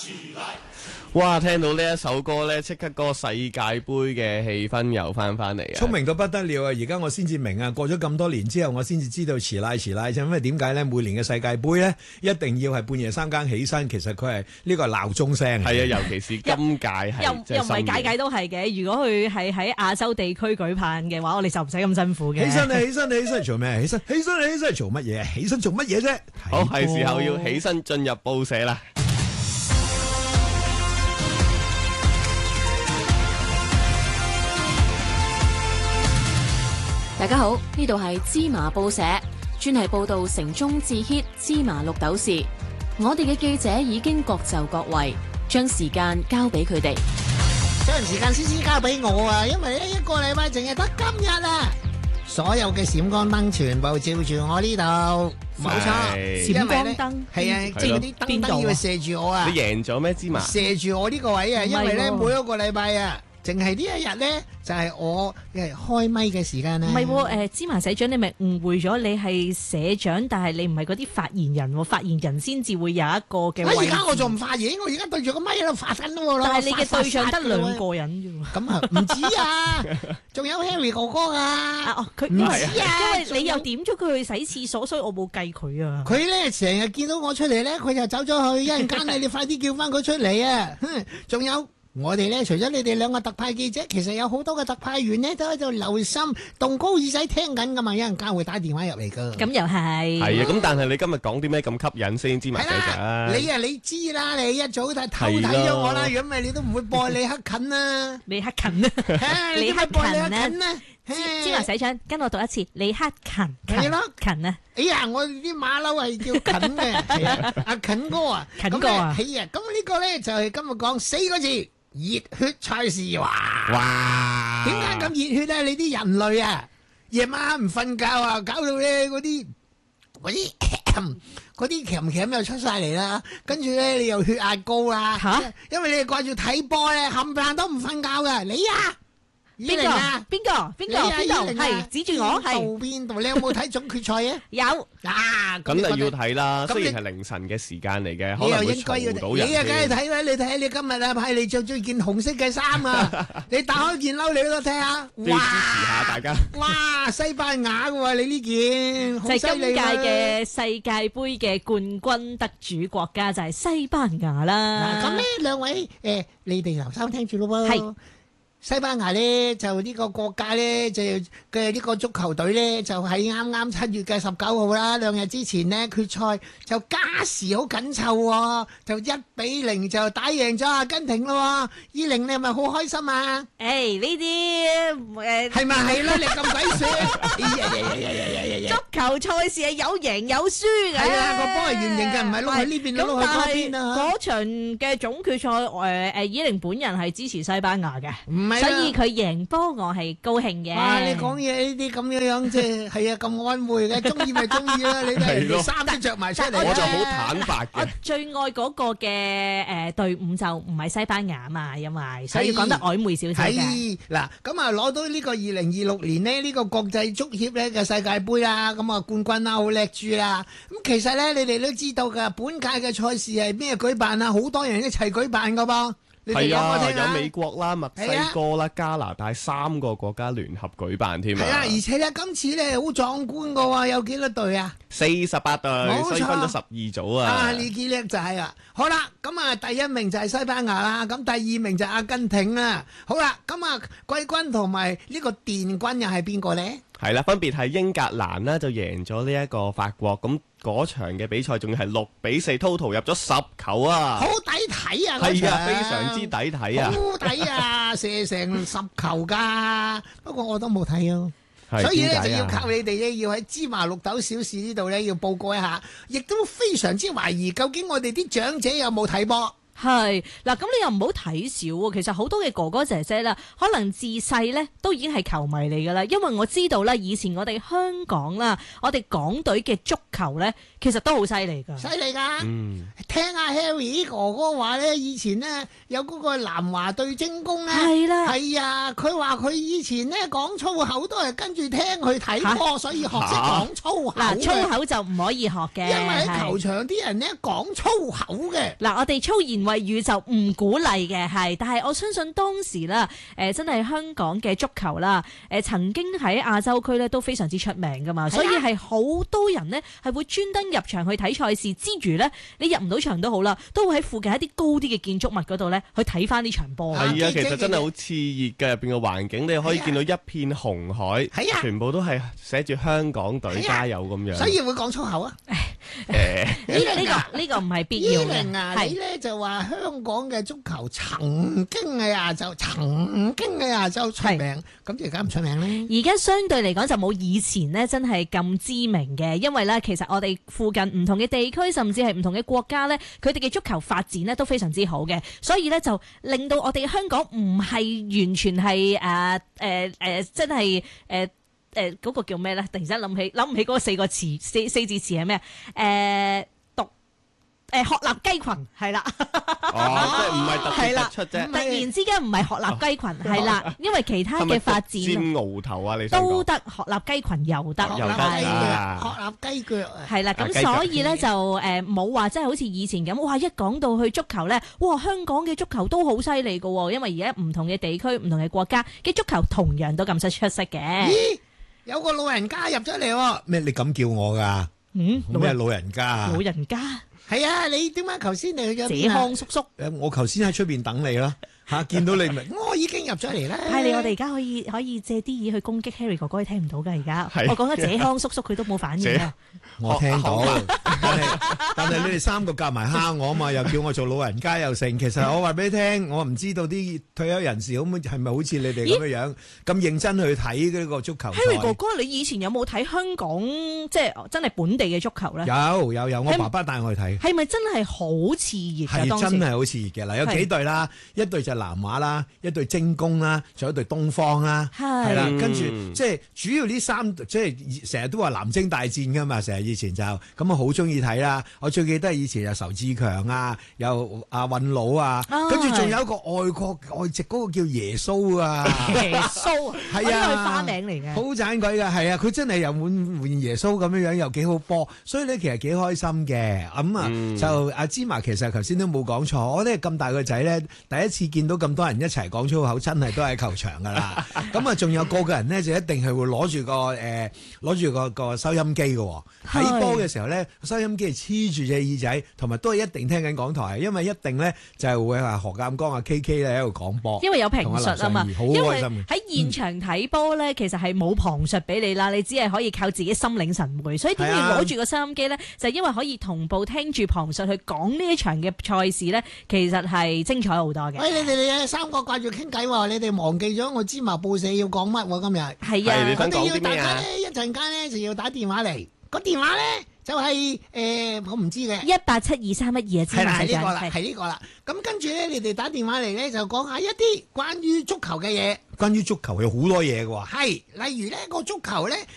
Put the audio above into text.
哇！聽到呢一首歌咧，即刻嗰個世界盃嘅氣氛又翻嚟啊！ 聰明到不得了啊！而家我先至明啊，過咗咁多年之後，我先至知道遲奶啫。因為點解咧？每年嘅世界盃咧，一定要係半夜3更起身。其實佢係呢個係鬧鐘聲。係啊，尤其是今屆係又唔係屆都係嘅。如果佢係喺亞洲地區舉辦嘅話，我哋就唔使咁辛苦嘅。 起身做咩？起身做乜嘢？起身做乜嘢啫？ 好，係時候要起身進入報社啦。 大家好，呢度係芝麻報社，專係報道城中至 hit 芝麻綠豆事。我哋嘅記者已經各就各位，將時間交俾佢哋。 將時間先交俾我啊，因為一個禮拜淨係得今日啊！所有嘅閃光燈全部照住我呢度，冇錯， 閃光燈係啊，即係嗰啲燈要射住我啊！ 你贏咗咩芝麻？ 射住我呢個位啊，因為咧每一個禮拜啊。淨係呢一日咧，就係我開咪嘅時間咧。 唔係喎，芝麻社長，你咪誤會咗，你係社長，但係你唔係嗰啲發言人喎，發言人先至會有一個嘅位置。 而家我仲唔發言，我而家對住個咪喺度發緊咯。 但係你嘅對象得2個人啫喎。 咁啊，唔止啊，仲有 Harry 哥哥啊。 佢唔止啊，因為你又點咗佢去洗廁所，所以我冇計佢啊。 佢咧成日見到我出嚟咧，佢就走咗去，一陣間你快啲叫翻佢出嚟啊！仲有。我哋咧，除咗你哋2個特派記者，其實有好多嘅特派員咧，都喺度留心，動高耳仔聽緊噶嘛，有陣間會打電話入嚟噶。 咁又係。 係啊，咁但係你今日講啲咩咁吸引先？芝麻社長。 你知啦，你一早就偷睇咗我啦，如果唔係你都唔會播李克勤啊。 李克勤啊， 李克勤啊。 芝麻社長，跟我讀一次，李克勤。 係咯， 勤啊。 哎呀，我啲馬騮係叫勤嘅，係啊，阿勤哥啊， 勤哥啊。 係啊，咁呢個咧就係今日講4個字。熱血賽事哇！點解咁熱血咧？你啲人類啊，夜晚唔瞓覺啊，搞到咧嗰啲鉗又出晒嚟啦，跟住咧你又血壓高啦，因為你哋掛住睇波咧，冚唪唥都唔瞓覺噶。你啊， 邊個？係指住我係邊度？你有冇睇總決賽啊？ 有啊， 咁就要睇啦。雖然係凌晨嘅時間嚟嘅，可能會嘈到人。 你啊，梗係睇啦！你睇你今日啊，派你着咗件紅色嘅衫啊！你打開件褸，你都睇下。 都要支持下大家。 哇！西班牙嘅喎，你呢件就係今屆嘅世界盃嘅冠軍得主國家就係西班牙啦。 嗱，咁呢2位你哋留心聽住咯喎。係。西班牙咧就呢個國家咧就嘅呢個足球隊咧就喺啱啱7月嘅19號啦，2日之前呢決賽就加時好緊湊喎，就1-0就打贏咗阿根廷咯。伊玲你係咪好開心啊？ 呢啲係咪係啦？你咁鬼説， 足球賽事係有贏有輸嘅。 係啊，個波係圓形嘅，唔係碌喺呢邊碌去嗰邊啊。 嗰場嘅總決賽伊玲本人係支持西班牙嘅。所以佢贏波，我係高興嘅。 哇！你講嘢呢啲咁樣即係係啊咁安慰嘅，中意咪中意啦。你都係衫都着埋出嚟。 我就好坦白嘅。 我最愛嗰個嘅隊伍就唔係西班牙嘛，因為所以講得曖昧少少嘅。 嗱，咁啊攞到呢個2026年呢，呢個國際足協咧嘅世界盃啦，咁啊冠軍啦，好叻豬啦。咁其實咧，你哋都知道㗎，本屆嘅賽事係咩舉辦啊？好多人一齊舉辦㗎噃。 係啊，有美國啦、墨西哥啦、加拿大3個國家聯合舉辦添啊！ 係啊，而且咧今次咧好壯觀噶喎，有幾多隊啊 ？48隊，所以分咗12組啊！ 啊，呢幾叻就係啊！好啦，咁啊第1名就係西班牙啦，咁第2名就係阿根廷啦。好啦，咁啊季軍同埋呢個殿軍又係邊個咧？ 係啦，分別係英格蘭啦，就贏咗呢一個法國，咁嗰場嘅比賽仲要係6-4，total 入咗10球啊！ 好抵睇啊！ 係啊，非常之抵睇啊！ 好抵啊，射成10球㗎，不過我都冇睇啊。所以咧就要靠你哋咧，要喺芝麻綠豆小事呢度咧要報告一下，亦都非常之懷疑究竟我哋啲長者有冇睇波。 係嗱，咁你又唔好睇少喎。其實好多嘅哥哥姐姐啦，可能自細咧都已經係球迷嚟噶啦。因為我知道咧，以前我哋香港啦，我哋港隊嘅足球咧，其實都好犀利噶。 犀利噶，聽阿 Harry 哥哥話咧，以前呢有嗰個南華對精工咧，係啦，係啊，佢話佢以前咧講粗口都係跟住聽佢睇波，所以學識講粗口。 嗱，粗口就唔可以學嘅， 因為喺球場啲人咧講粗口嘅。 嗱，我哋粗言穢謂語就唔鼓勵嘅，係。但係我相信當時啦，真係香港嘅足球啦，曾經喺亞洲區咧都非常之出名噶嘛，所以係好多人呢係會專登入場去睇賽事之餘呢，你入唔到場都好啦，都會喺附近一啲高啲嘅建築物嗰度呢去睇翻呢場波。 係啊，其實真係好熾熱嘅，入邊嘅環境你可以見到一片紅海，全部都係寫住香港隊加油咁樣。 所以會講粗口啊？ 呢個唔係必要嘅。 你咧就話香港嘅足球曾經喺亞洲出名，咁而家唔出名咧？ 而家相對嚟講就冇以前呢真係咁知名嘅，因為咧其實我哋附近唔同嘅地區，甚至係唔同嘅國家咧，佢哋嘅足球發展咧都非常之好嘅，所以咧就令到我哋香港唔係完全係真係嗰個叫咩咧？突然之間諗唔起嗰個四字詞係咩？鶴立雞群係啦， 即係唔係特別突出啫。 突然之間唔係鶴立雞群係啦，因為其他嘅發展尖鰲頭啊，你都得，鶴立雞群又得， 鶴立雞腳係啦。咁所以咧就冇話即係好似以前咁，哇！一講到去足球咧，哇！香港嘅足球都好犀利噶，因為而家唔同嘅地區、唔同嘅國家嘅足球同樣都咁出色嘅。 咦？有個老人家入咗嚟喎。 咩？你咁叫我噶？咩老人家啊？ 老人家。 係啊，你點解頭先你去咗謝康叔叔？ 我頭先喺出邊等你啦，見到你咪我已經入咗嚟啦。 係你，我哋而家可以借啲嘢去攻擊 Harry 哥哥，你聽唔到㗎而家。我講緊謝康叔叔，佢都冇反應啊。 我聽到，但係你哋三個夾埋蝦我啊嘛，又叫我做老人家又成。其實我話俾你聽，我唔知道啲退休人士係咪好似你哋咁樣咁認真去睇呢個足球賽。 Harry 哥哥，你以前有冇睇香港即係真係本地嘅足球咧？ 有，我爸爸帶我去睇。 係咪真係好熾熱㗎？當時係真係好熾熱嘅。嗱，有幾隊啦，一隊就南華啦，一隊精工啦，仲有一隊東方啦，係啦，跟住即係主要呢三，即係成日都話南征大戰㗎嘛，成日以前就咁啊，好中意睇啦。我最記得以前有仇志強啊，有阿韻佬啊，跟住仲有一個外籍嗰個叫耶穌啊， 耶穌啊，係啊，佢花名嚟嘅， 好盞鬼㗎，係啊，佢真係又換耶穌咁樣樣，又幾好波，所以咧其實幾開心嘅。咁啊，就阿芝麻其實頭先都冇講錯，我哋咁大個仔咧，第一次見到咁多人一齊講粗口，真係都喺球場㗎啦。咁啊，仲有個人咧就一定係會攞住個收音機嘅。睇波嘅時候咧，收音機係黐住隻耳仔，同埋都係一定聽緊港台，因為一定咧就係會話何鑑江啊 KK 咧喺度講波， 因為有評述啊嘛。 好開心。 喺現場睇波咧，其實係冇旁述俾你啦，你只係可以靠自己心領神會。所以點要攞住個收音機咧，就因為可以同步聽住旁述去講呢一場嘅賽事咧，其實係精彩好多嘅。 喂，你哋三個掛住傾偈喎，你哋忘記咗我芝麻報社要講乜喎？今日係啊， 你想講啲咩啊？ 大家咧一陣間咧就要打電話嚟，個電話咧就係我唔知嘅 1872312啊， 係呢個啦。咁跟住咧，你哋打電話嚟咧就講下一啲關於足球嘅嘢。 關於足球有好多嘢嘅喎。 係，例如呢個足球咧。